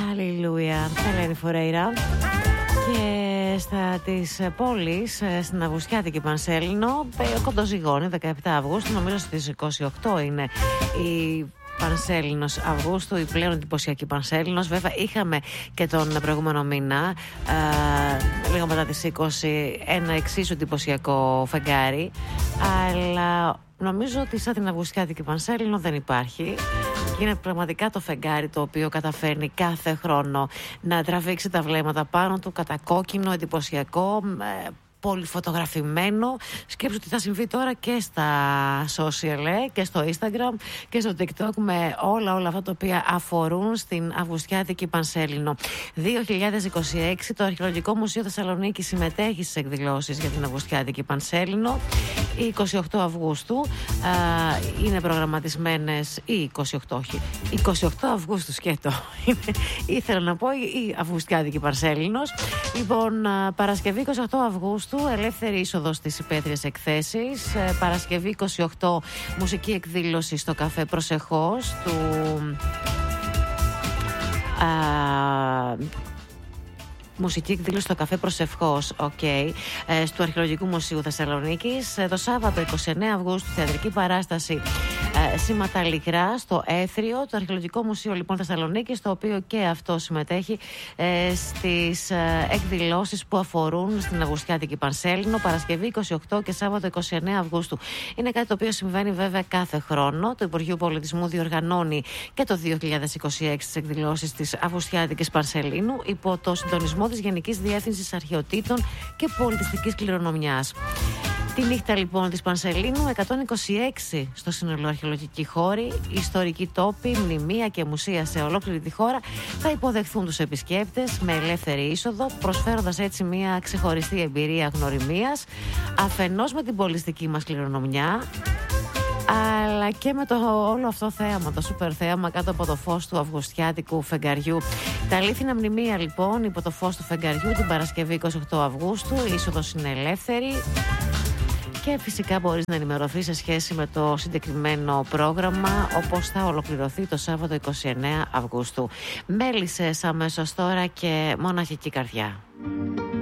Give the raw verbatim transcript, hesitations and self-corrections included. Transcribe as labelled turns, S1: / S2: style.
S1: Αλληλούια. Ελένη Φορέιρα. Και στα της πόλης, στην Αυγουστιάτικη Πανσέλινο, κοντοζυγώνει δεκαεπτά Αυγούστου, νομίζω στις είκοσι οκτώ είναι η Πανσέλινος Αυγούστου, η πλέον εντυπωσιακή Πανσέλινος. Βέβαια είχαμε και τον προηγούμενο μήνα, ε, λίγο μετά τις είκοσι, ένα εξίσου εντυπωσιακό φεγγάρι, αλλά νομίζω ότι σαν την Αυγουστιάτικη Πανσέλινο δεν υπάρχει. Είναι πραγματικά το φεγγάρι το οποίο καταφέρνει κάθε χρόνο να τραβήξει τα βλέμματα πάνω του, κατακόκκινο, εντυπωσιακό, ε, πολύ φωτογραφημένο. Σκέψου τι θα συμβεί τώρα και στα social, ε, και στο Instagram και στο TikTok, με όλα όλα αυτά τα οποία αφορούν στην Αυγουστιάτικη Πανσέλινο. δύο χιλιάδες είκοσι έξι το Αρχαιολογικό Μουσείο Θεσσαλονίκη συμμετέχει στις εκδηλώσεις για την Αυγουστιάτικη Πανσέλινο. Η είκοσι οκτώ Αυγούστου α, είναι προγραμματισμένες, ή είκοσι οκτώ, όχι, είκοσι οκτώ Αυγούστου σκέτο ήθελα να πω, η Αυγουστιάτικη Πανσέλινος. Λοιπόν, α, Παρασκευή είκοσι οκτώ Αυγούστου, ελεύθερη είσοδος στις υπαίθριες εκθέσεις. ε, Παρασκευή είκοσι οκτώ μουσική εκδήλωση στο καφέ Προσεχώς του α, μουσική εκδήλωση στο καφέ Προσευχός, okay, ε, του Αρχαιολογικού Μουσείου Θεσσαλονίκης. Ε, το Σάββατο είκοσι εννέα Αυγούστου, θεατρική παράσταση ε, Σήματα Λιγρά στο Έθριο, το Αρχαιολογικό Μουσείο λοιπόν Θεσσαλονίκης, το οποίο και αυτό συμμετέχει ε, στις ε, εκδηλώσεις που αφορούν στην Αυγουστιάτικη Πανσέλινο, Παρασκευή είκοσι οκτώ και Σάββατο είκοσι εννέα Αυγούστου. Είναι κάτι το οποίο συμβαίνει βέβαια κάθε χρόνο. Το Υπουργείο Πολιτισμού διοργανώνει και το δύο χιλιάδες είκοσι έξι τις εκδηλώσεις της Αυγουστιάτικης Πανσελίνου υπό το συντονισμό της Γενικής Διεύθυνσης Αρχαιοτήτων και Πολιτιστικής Κληρονομιάς. Τη νύχτα λοιπόν της Πανσελίνου, εκατόν είκοσι έξι στο σύνολο αρχαιολογικοί χώροι, ιστορικοί τόποι, μνημεία και μουσεία σε ολόκληρη τη χώρα θα υποδεχθούν τους επισκέπτες με ελεύθερη είσοδο, προσφέροντας έτσι μια ξεχωριστή εμπειρία γνωριμίας, αφενός με την πολιτιστική μας κληρονομιά, αλλά και με το όλο αυτό θέαμα, το σούπερ θέαμα κάτω από το φως του Αυγουστιάτικου φεγγαριού. Τα αλήθινα μνημεία λοιπόν υπό το φως του φεγγαριού την Παρασκευή είκοσι οκτώ Αυγούστου, η είσοδος είναι ελεύθερη. Και φυσικά μπορείς να ενημερωθείς σε σχέση με το συγκεκριμένο πρόγραμμα, όπως θα ολοκληρωθεί το Σάββατο είκοσι εννέα Αυγούστου. Μέλισσες αμέσως τώρα και μοναχική καρδιά.